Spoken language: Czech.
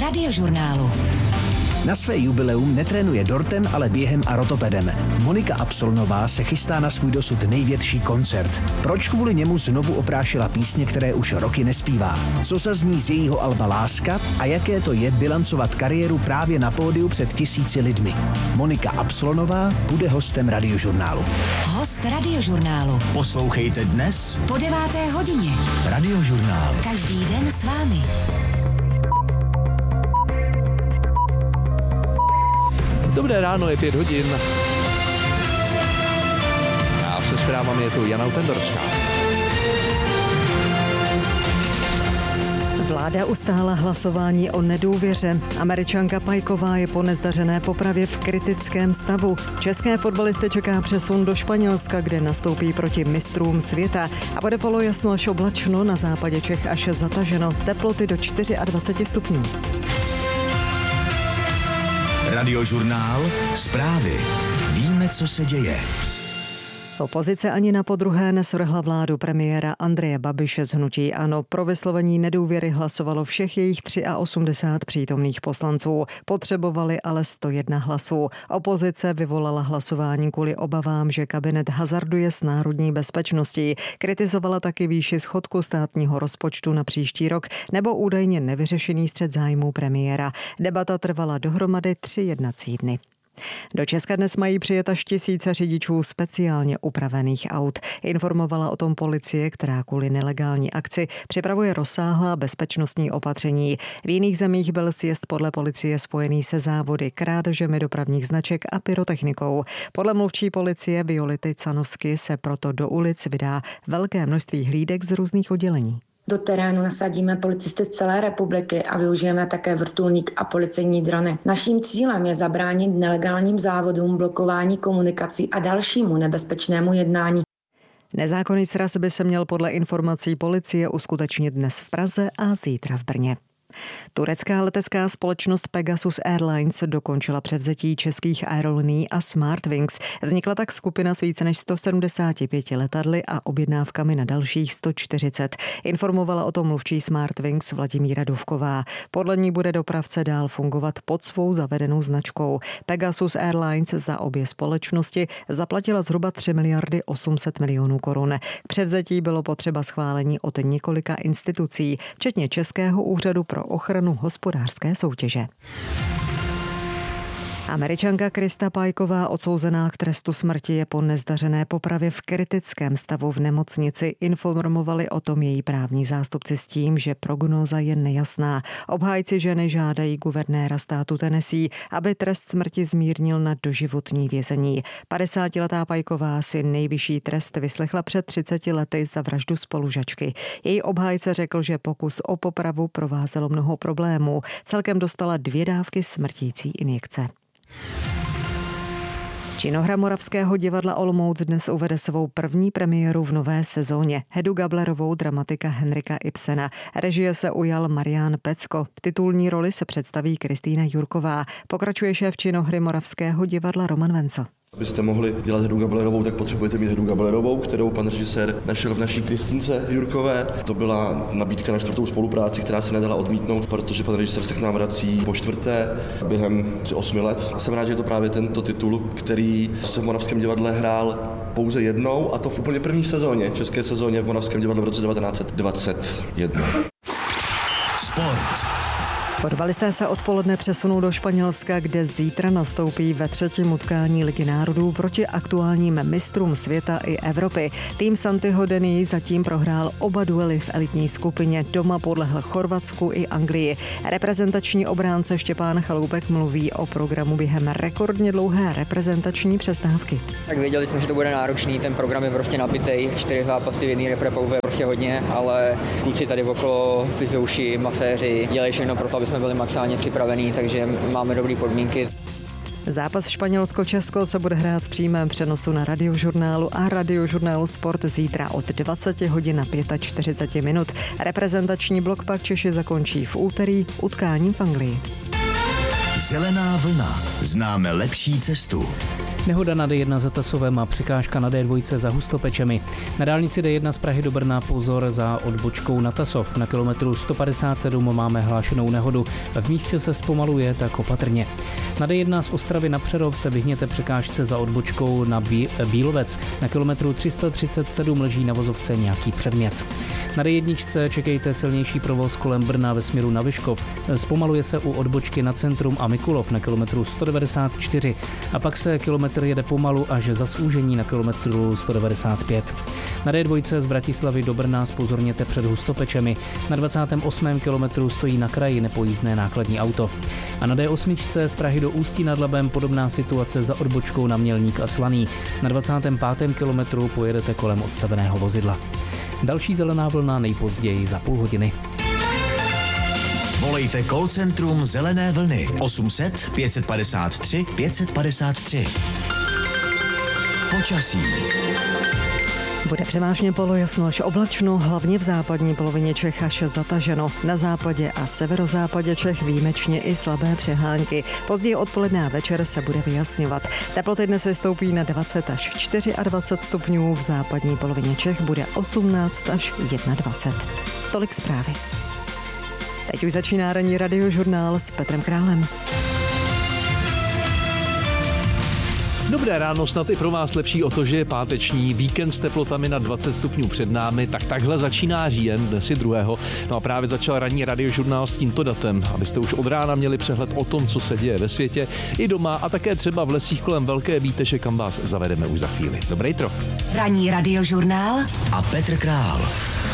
Radiožurnálu. Na své jubileum netrénuje dortem, ale během a rotopedem. Monika Absolnová se chystá na svůj dosud největší koncert. Proč kvůli němu znovu oprášila písně, které už roky nespívá? Co zazní z jejího alba Láska a jaké to je bilancovat kariéru právě na pódiu před tisíci lidmi? Monika Absolnová bude hostem Radiožurnálu. Host Radiožurnálu. Poslouchejte dnes Po 9. hodině. Radiožurnál. Každý den s vámi. Dobré ráno, je 5 hodin. A se zprávami je tu Jana Tendorská. Vláda ustála hlasování o nedůvěře. Američanka Pajková je po nezdařené popravě v kritickém stavu. České fotbalisty čeká přesun do Španělska, kde nastoupí proti mistrům světa. A bude polojasno až oblačno, na západě Čech až zataženo. Teploty do 24 stupňů. Radiožurnál. Zprávy. Víme, co se děje. Opozice ani na podruhé nesvrhla vládu premiéra Andreje Babiše z hnutí ANO. Pro vyslovení nedůvěry hlasovalo všech jejich 83 přítomných poslanců. Potřebovali ale 101 hlasů. Opozice vyvolala hlasování kvůli obavám, že kabinet hazarduje s národní bezpečností. Kritizovala taky výši schodku státního rozpočtu na příští rok nebo údajně nevyřešený střet zájmů premiéra. Debata trvala dohromady 3 jednací dny. Do Česka dnes mají přijet až tisíce řidičů speciálně upravených aut. Informovala o tom policie, která kvůli nelegální akci připravuje rozsáhlá bezpečnostní opatření. V jiných zemích byl sjezd podle policie spojený se závody, krádežemi dopravních značek a pyrotechnikou. Podle mluvčí policie Violety Canovsky se proto do ulic vydá velké množství hlídek z různých oddělení. Do terénu nasadíme policisty z celé republiky a využijeme také vrtulník a policejní drony. Naším cílem je zabránit nelegálním závodům, blokování komunikací a dalšímu nebezpečnému jednání. Nezákonný sraz by se měl podle informací policie uskutečnit dnes v Praze a zítra v Brně. Turecká letecká společnost Pegasus Airlines dokončila převzetí českých aerolinií a Smartwings. Vznikla tak skupina s více než 175 letadly a objednávkami na dalších 140. Informovala o tom mluvčí Smartwings Vladimíra Duvková. Podle ní bude dopravce dál fungovat pod svou zavedenou značkou. Pegasus Airlines za obě společnosti zaplatila zhruba 3 miliardy 800 milionů korun. K převzetí bylo potřeba schválení od několika institucí, včetně Českého úřadu pro ochranu hospodářské soutěže. Američanka Krista Pajková, odsouzená k trestu smrti, je po nezdařené popravě v kritickém stavu v nemocnici. Informovali o tom její právní zástupci s tím, že prognóza je nejasná. Obhájci ženy žádají guvernéra státu Tennessee, aby trest smrti zmírnil na doživotní vězení. 50letá Pajková si nejvyšší trest vyslechla před 30 lety za vraždu spolužačky. Její obhájce řekl, že pokus o popravu provázelo mnoho problémů. Celkem dostala 2 dávky smrtící injekce. Činohra Moravského divadla Olomouc dnes uvede svou první premiéru v nové sezóně. Hedu Gablerovou dramatika Henrika Ibsena. Režie se ujal Marián Pecko. V titulní roli se představí Kristýna Jurková. Pokračuje šéf Činohry Moravského divadla Roman Vencel. Abyste mohli dělat Hedu Gablerovou, tak potřebujete mít Hedu Gablerovou, kterou pan režisér našel v naší Kristýnce Jurkové. To byla nabídka na 4. spolupráci, která se nedala odmítnout, protože pan režisér se k nám vrací po 4. během 8 let. A jsem rád, že je to právě tento titul, který se v Moravském divadle hrál pouze jednou, a to v úplně první sezóně, české sezóně v Moravském divadle v roce 1921. Sport. Fotbalisté se odpoledne přesunou do Španělska, kde zítra nastoupí ve 3. utkání Ligy národů proti aktuálním mistrům světa i Evropy. Tým Santiho Dení zatím prohrál oba duely v elitní skupině. Doma podlehl Chorvatsku i Anglii. Reprezentační obránce Štěpán Chaloupek mluví o programu během rekordně dlouhé reprezentační přestávky. Tak věděli jsme, že to bude náročný, ten program je prostě nabitej, 4 zápasy v jedné reprepově je prostě hodně, ale kluci tady okolo, fyzouši, maséři, dělají všechno pro to, aby jsme byli maximálně připravení, takže máme dobré podmínky. Zápas Španělsko-Česko se bude hrát v přímém přenosu na Radiožurnálu a Radiožurnálu Sport zítra od 20 hodin na 45 minut. Reprezentační blok pak Češi zakončí v úterý utkáním v Anglii. Zelená vlna. Známe lepší cestu. Nehoda na D1 za Tasovem a překážka na D2 za Hustopečemi. Na dálnici D1 z Prahy do Brna pozor za odbočkou na Tasov. Na kilometru 157 máme hlášenou nehodu. V místě se zpomaluje, tak opatrně. Na D1 z Ostravy na Přerov se vyhněte překážce za odbočkou na Bílovec. Na kilometru 337 leží na vozovce nějaký předmět. Na D1 čekejte silnější provoz kolem Brna ve směru na Vyškov. Zpomaluje se u odbočky na Centrum a Mikulov na kilometru 194 a pak se kilometr jede pomalu až za zúžení na kilometru 195. Na D2 z Bratislavy do Brna zpozorněte před Hustopečemi. Na 28. kilometru stojí na kraji nepojízdné nákladní auto. A na D8 z Prahy do Ústí nad Labem podobná situace za odbočkou na Mělník a Slaný. Na 25. kilometru pojedete kolem odstaveného vozidla. Další zelená vlna nejpozději za půl hodiny. Volejte call centrum Zelené vlny 800 553 553. Počasí. Bude převážně polojasno až oblačno, hlavně v západní polovině Čech až zataženo. Na západě a severozápadě Čech výjimečně i slabé přehánky. Později odpoledne a večer se bude vyjasňovat. Teploty dnes vystoupí na 20 až 24 stupňů, v západní polovině Čech bude 18 až 21. Tolik zprávy. Teď už začíná ranní radiožurnál s Petrem Králem. Dobré ráno, snad i pro vás lepší o to, že je páteční víkend s teplotami na 20 stupňů před námi, tak takhle začíná říjen, dnes je 2. No a právě začal ranní radiožurnál s tímto datem, abyste už od rána měli přehled o tom, co se děje ve světě, i doma a také třeba v lesích kolem Velké Bíteše, kam vás zavedeme už za chvíli. Dobré jitro. Ranní radiožurnál a Petr Král.